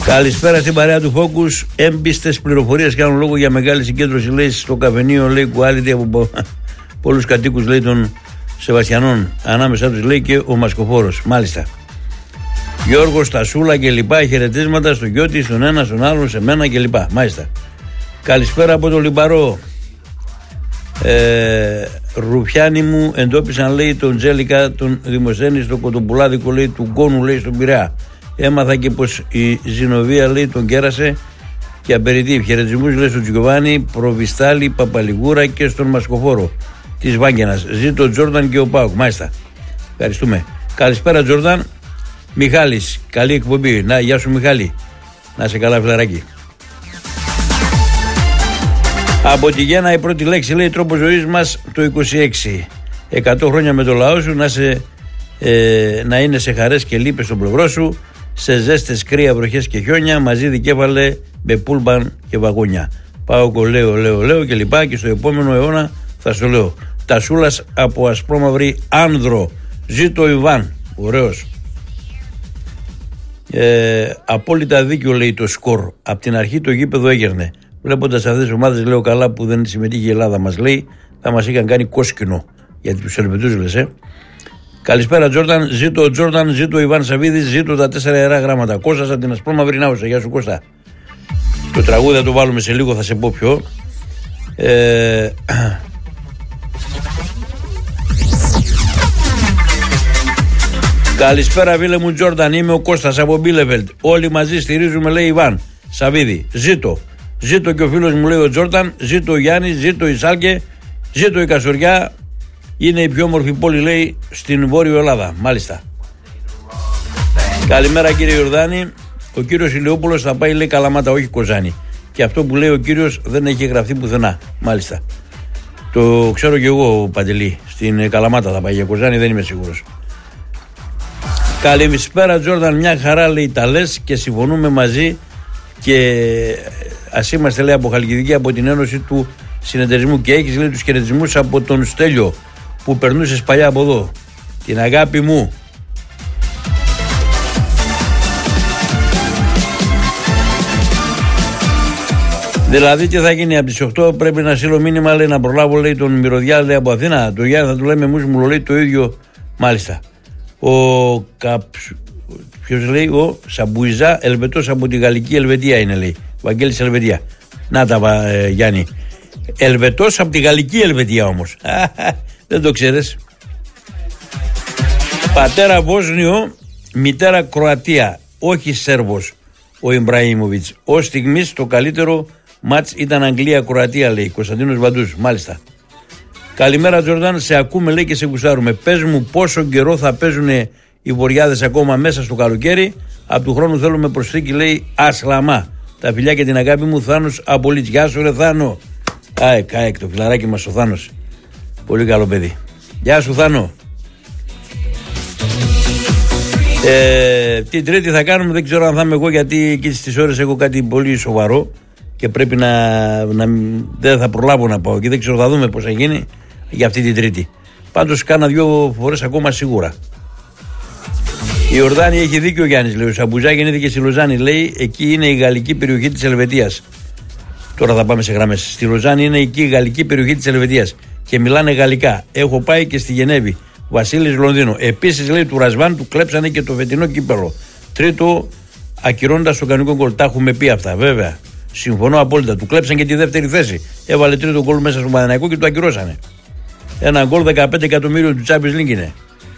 Καλησπέρα στην παρέα του Focus. Έμπιστες πληροφορίες κάνουν λόγο για μεγάλη συγκέντρωση, λέει, στο καφενείο, λέει, Quality από πολλούς κατοίκους, λέει, των Σεβαστιανών. Ανάμεσά τους, λέει, και ο Μασκοφόρος. Μάλιστα. Γιώργος, Τασούλα και λοιπά. Χαιρετίσματα στον Γιώτη, στον ένα, στον άλλον, σε μένα και λοιπά. Μάλιστα. Καλησπέρα από το Λιμπαρό. Ρουφιάνοι μου εντόπισαν, λέει, τον Τζέλικα, τον Δημοσθένη στο κοτοπουλάδικο, λέει, του Γκόνου, λέει, στον Πειραιά. Έμαθα και πως η Ζηνοβία, λέει, τον κέρασε και απεριτήφ. Χαιρετισμούς, λέει, στον Τζιοβάνι, Προβιστάλη, Παπαλιγούρα και στον Μασκοφόρο της Βάγκενας. Ζήτω ο Τζόρνταν και ο Πάουκ. Μάλιστα. Ευχαριστούμε. Καλησπέρα, Τζόρνταν. Μιχάλης, καλή εκπομπή. Να, γεια σου, Μιχάλη. Να σε καλά, φιλαράκι. Από τη Γέννα η πρώτη λέξη, λέει, τρόπο ζωής μας το 26. 100 χρόνια με το λαό σου, να είναι σε χαρές και λύπες στο πλευρό σου, σε ζέστες, κρύα, βροχές και χιόνια, μαζί δικέφαλε με πούλμπαν και βαγόνια. Πάω λέω και λοιπά, και στο επόμενο αιώνα θα σου λέω. Τασούλας από Ασπρόμαυρη Άνδρο. Ζήτω ο Ιβάν. Ωραίος. Απόλυτα δίκιο, λέει, το σκορ. Απ' την αρχή το γήπεδο έγερνε. Βλέποντας αυτές τις ομάδες, λέω, καλά που δεν συμμετείχε η Ελλάδα μας, λέει, θα μας είχαν κάνει κόσκινο. Γιατί τους Ελβετούς λες, Καλησπέρα, Τζόρνταν. Ζήτω ο Τζόρνταν, ζήτω ο Ιβάν Σαββίδης, ζήτω τα 4 ιερά γράμματα. Κώστας από την Ασπρόμαυρη Νάουσα. Γεια σου, Κώστα. Το τραγούδι θα το βάλουμε σε λίγο, θα σε πω ποιο. Καλησπέρα, φίλε μου Τζόρνταν. Είμαι ο Κώστας από Μπίλεβελτ. Όλοι μαζί στηρίζουμε, λέει, Ιβάν Σαββίδη. Ζήτω. Ζήτω και ο φίλος μου, λέει, ο Τζόρνταν. Ζήτω ο Γιάννης, ζήτω η Σάλκε, ζήτω η Κασοριά. Είναι η πιο όμορφη πόλη, λέει, στην Βόρειο Ελλάδα. Μάλιστα. Καλημέρα, κύριε Ιορδάνη. Ο κύριος Ηλιόπουλος θα πάει, λέει, Καλαμάτα, όχι Κοζάνη. Και αυτό που λέει ο κύριος δεν έχει γραφτεί πουθενά. Μάλιστα. Το ξέρω κι εγώ, Παντελή. Στην Καλαμάτα θα πάει, για Κοζάνη δεν είμαι σίγουρος. Καλησπέρα, Τζόρνταν. Μια χαρά, λέει, τα λες και συμφωνούμε μαζί. Και ας είμαστε, λέει, από Χαλκιδική, από την Ένωση του Συνεταιρισμού. Και έχεις, λέει, τους χαιρετισμούς από τον Στέλιο που περνούσες παλιά από εδώ. Την αγάπη μου. Δηλαδή τι θα γίνει από τις 8? Πρέπει να στείλω μήνυμα, λέει, να προλάβω, λέει, τον Μυρωδιά, λέει, από Αθήνα. Το Γιάννη θα του λέμε μου, λέει, το ίδιο. Μάλιστα. Ποιος, λέει, ο Σαμπουιζά, Ελβετός από τη Γαλλική Ελβετία είναι, λέει. Βαγγέλης Ελβετία. Να τα, Γιάννη. Ελβετός από τη Γαλλική Ελβετία όμως. Δεν το ξέρεις. Πατέρα Βόσνιο, μητέρα Κροατία. Όχι Σέρβος ο Ιμπραήμοβιτς. Ως στιγμής το καλύτερο μάτς ήταν Αγγλία-Κροατία, λέει. Κωνσταντίνος Βαντούς. Μάλιστα. Καλημέρα, Τζορντάν. Σε ακούμε, λέει, και σε γουστάρουμε. Πες μου πόσο καιρό θα παίζουν οι βοριάδες ακόμα μέσα στο καλοκαίρι. Από του χρόνου θέλουμε προσθήκη, λέει, Ασλαμά. Τα φιλιά και την αγάπη μου, Θάνος από Λίτς. Γεια σου, ρε Θάνο. Κάεκ, το φιλαράκι μας ο Θάνος. Πολύ καλό παιδί. Γεια σου, Θάνο. Την Τρίτη θα κάνουμε, δεν ξέρω αν θα είμαι εγώ, γιατί εκεί στις ώρες έχω κάτι πολύ σοβαρό και πρέπει δεν θα προλάβω να πάω και δεν ξέρω, θα δούμε πώς θα γίνει για αυτή την Τρίτη. Πάντως κάνα 2 φορές ακόμα σίγουρα. Η Ορδάνη έχει δίκιο ο Γιάννης, λέει. Ο Σαμπουζά γεννήθηκε στη Λοζάνη, λέει. Εκεί είναι η γαλλική περιοχή της Ελβετίας. Τώρα θα πάμε σε γραμμές. Στη Λοζάνη είναι εκεί η γαλλική περιοχή της Ελβετίας και μιλάνε γαλλικά. Έχω πάει και στη Γενέβη. Βασίλης Λονδίνο. Επίσης, λέει, του Ρασβάν του κλέψανε και το φετινό κύπελο. Τρίτο, ακυρώνοντας το κανονικό γκολ. Τα έχουμε πει αυτά, βέβαια. Συμφωνώ απόλυτα. Του κλέψαν και τη δεύτερη θέση. Έβαλε τρίτο γκολ μέσα στο Παναθηναϊκό και του ακυρώσανε. Ένα γκολ 15 εκατομμύριο του Champions League είναι.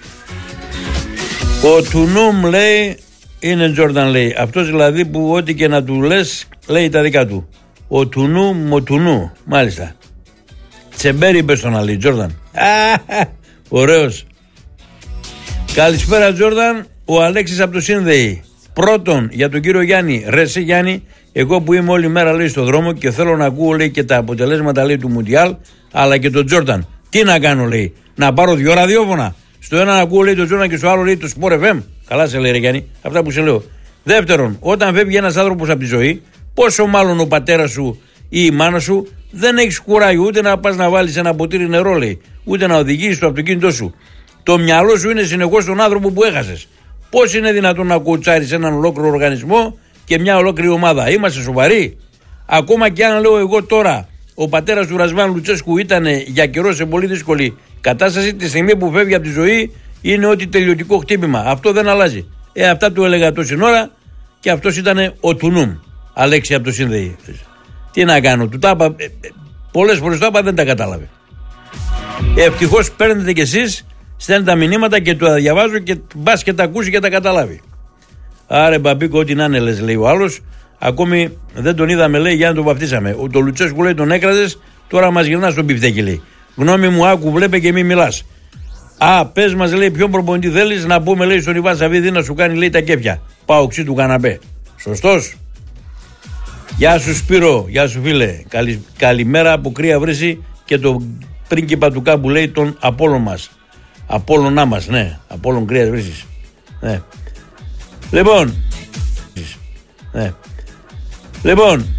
Ο Τουνούμ, λέει, είναι Τζόρνταν, λέει. Αυτός δηλαδή που ό,τι και να του λες, λέει τα δικά του. Ο Τουνού, Μοτουνού. Μάλιστα. Τσεμπέρι, είπες τον άλλη, Τζόρνταν. Ωραίος. Καλησπέρα, Τζόρνταν. Ο Αλέξης από το Σύνδεη. Πρώτον, για τον κύριο Γιάννη. Ρε σε Γιάννη, εγώ που είμαι όλη μέρα, λέει, στο δρόμο και θέλω να ακούω, λέει, και τα αποτελέσματα, λέει, του Μουντιάλ, αλλά και τον Τζόρνταν. Τι να κάνω, λέει, να πάρω 2 ραδιόφωνα. Στο ένα να ακούω, λέει, τον Τζόρνταν και στο άλλο, λέει, το Sport FM. Καλά σε λέει, ρε Γιάννη, αυτά που σε λέω. Δεύτερον, όταν φεύγει ένας άνθρωπος από τη ζωή, πόσο μάλλον ο πατέρας σου ή η μάνα σου, δεν έχεις κουράγιο ούτε να πας να βάλεις ένα ποτήρι νερό, λέει, ούτε να οδηγήσεις το αυτοκίνητό σου. Το μυαλό σου είναι συνεχώς στον άνθρωπο που έχασες. Πώς είναι δυνατόν να κουτσάρεις έναν ολόκληρο οργανισμό και μια ολόκληρη ομάδα. Είμαστε σοβαροί. Ακόμα και αν λέω εγώ τώρα ο πατέρας του Ρασβάν Λουτσέσκου ήταν για καιρό σε πολύ δύσκολη κατάσταση, τη στιγμή που φεύγει από τη ζωή είναι ότι τελειωτικό χτύπημα. Αυτό δεν αλλάζει. Αυτά του έλεγα τόση ώρα και αυτός ήταν ο Τουνούμ. Αλέξη από το Σύνδεϊ. Τι να κάνω, του τα είπα. Πολλές φορές το είπα, δεν τα κατάλαβε. Ευτυχώς παίρνετε κι εσείς, στέλνετε τα μηνύματα και του τα διαβάζω και μπας και τα ακούσει και τα καταλάβει. Άρε Μπαμπίκο, ό,τι να είναι, λες, λέει ο άλλος. Ακόμη δεν τον είδαμε, λέει, για να τον βαφτίσαμε. Το Λουτσέσκου, λέει, τον έκραζες, τώρα μας γυρνάς στον πιφτέκι, λέει. Γνώμη μου, άκου, βλέπε και μη μιλάς. Πες μας, λέει, ποιον προπονητή θέλεις να πούμε, λέει, στον Ιβάν Σαββίδη να σου κάνει, λέει, τα κέφια. Παοξί του καναπέ. Σωστός. Γεια σου Σπύρο, γεια σου φίλε. Καλημέρα από Κρύα Βρύση και το πρίγκιπα του κάμπου, λέει, τον Απόλλων μας. Απόλλωνά μας, ναι. Απόλλων Κρύας Βρύσης. Ναι. Λοιπόν.